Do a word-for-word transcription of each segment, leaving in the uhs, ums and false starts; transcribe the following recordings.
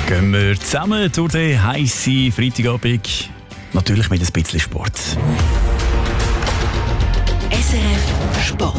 Gehen wir zusammen durch den heissen Freitagabend. Natürlich mit ein bisschen Sport. S R F Sport.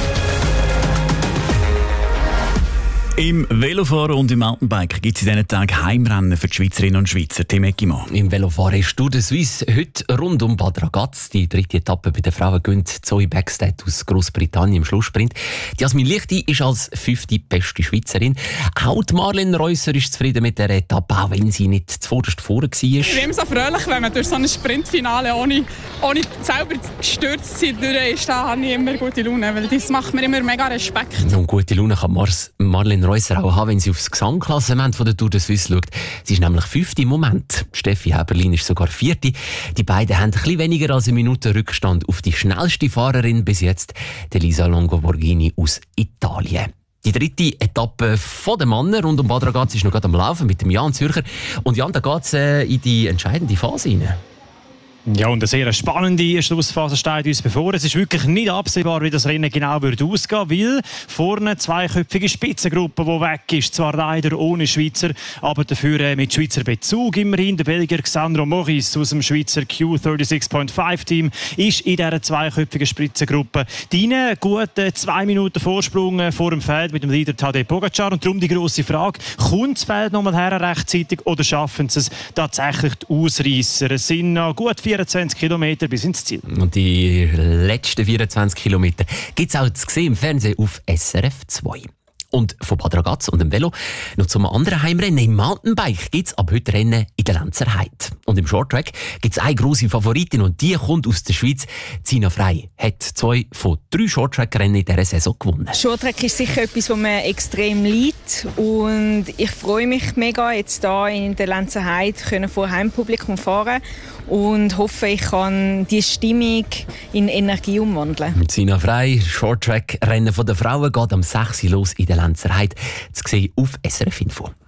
Im Velofahren und im Mountainbike gibt es in diesen Tagen Heimrennen für die Schweizerinnen und Schweizer. Tim Eckimann. Im Velofahren ist Tour de Suisse heute rund um Bad Ragaz. Die dritte Etappe bei den Frauen gönnt Zoe Bäckstedt aus Großbritannien im Schlusssprint. Die Jasmin Lichti ist als fünfte beste Schweizerin. Auch die Marlene Reusser ist zufrieden mit der Etappe, auch wenn sie nicht zuvorderst vorne war. Ich bin immer so fröhlich, wenn man durch so ein Sprintfinale ohne, ohne selber gestürzt zu sein ist. Da habe ich immer gute Laune, weil das macht mir immer mega Respekt. Und gute Laune kann Mars, Marlene Reusser auch haben, wenn sie aufs Gesamtklassement von der Tour de Suisse schaut. Sie ist nämlich fünfte im Moment. Steffi Häberlin ist sogar vierte. Die beiden haben ein bisschen weniger als eine Minute Rückstand auf die schnellste Fahrerin bis jetzt, Elisa Longo Borghini aus Italien. Die dritte Etappe von den Männern rund um Bad Ragaz ist noch gerade am Laufen mit dem Jan Zürcher. Und Jan, da geht es äh, in die entscheidende Phase hinein. Ja, und eine sehr spannende Schlussphase steht uns bevor. Es ist wirklich nicht absehbar, wie das Rennen genau wird ausgehen, weil vorne eine zweiköpfige Spitzengruppe, die weg ist. Zwar leider ohne Schweizer, aber dafür mit Schweizer Bezug immerhin. Der Belgier Xandro Moris aus dem Schweizer Q sechsunddreißig Komma fünf Team ist in dieser zweiköpfigen Spitzengruppe drin. Gut zwei Minuten Vorsprung vor dem Feld mit dem Leader Tadej Pogacar. Und darum die grosse Frage, kommt das Feld nochmal her rechtzeitig oder schaffen sie es tatsächlich die Ausreisser? Es sind noch gut vierundzwanzig Kilometer bis ins Ziel. Und die letzten vierundzwanzig Kilometer gibt es auch zu sehen im Fernsehen auf S R F zwei. Und von Bad Ragaz und dem Velo noch zum anderen Heimrennen. Im Mountainbike gibt es ab heute Rennen in der Lenzer Heide. Und im Shorttrack gibt es eine grosse Favoritin und die kommt aus der Schweiz. Zina Frey hat zwei von drei Shorttrack-Rennen in dieser Saison gewonnen. Shorttrack ist sicher etwas, was mir extrem liegt. Und ich freue mich mega, jetzt hier in der Lenzer Heide vor Heimpublikum fahren und hoffe, ich kann die Stimmung in Energie umwandeln. Mit Zina Frey, Shorttrack-Rennen der Frauen geht am sechs Uhr los in der Lenzer Heide. Zu sehen auf S R F Info.